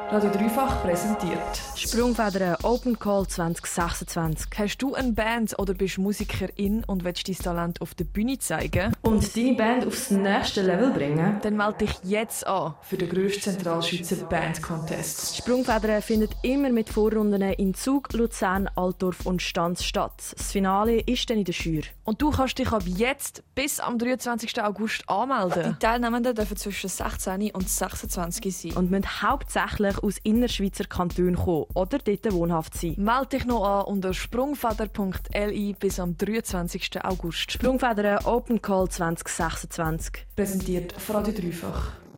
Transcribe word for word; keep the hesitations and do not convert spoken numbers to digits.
Radio Dreifach präsentiert Sprungfedern Open Call zwanzig sechsundzwanzig. Hast du eine Band oder bist Musikerin und willst dein Talent auf der Bühne zeigen? Und deine Band aufs nächste Level bringen? Dann melde dich jetzt an für den grössten Zentralschweizer Band Contest. Sprungfedern findet immer mit Vorrunden in Zug, Luzern, Altdorf und Stanz statt. Das Finale ist dann in der Schür. Und du kannst dich ab jetzt bis am dreiundzwanzigsten August anmelden. Die Teilnehmenden dürfen zwischen sechzehn und sechsundzwanzig sein. Und müssen hauptsächlich aus Innerschweizer Kantonen kommen oder dort wohnhaft sein. Melde dich noch an unter sprungfeder punkt l i bis am dreiundzwanzigsten August. Sprungfedern Open Call zwanzig sechsundzwanzig. Präsentiert von Radio Dreifach.